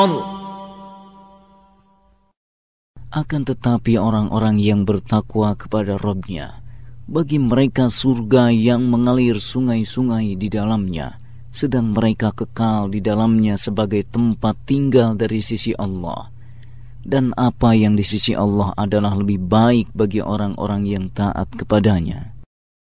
Akan tetapi orang-orang yang bertakwa kepada Rabb-Nya, bagi mereka surga yang mengalir sungai-sungai di dalamnya, sedang mereka kekal di dalamnya sebagai tempat tinggal dari sisi Allah. Dan apa yang di sisi Allah adalah lebih baik bagi orang-orang yang taat kepadanya.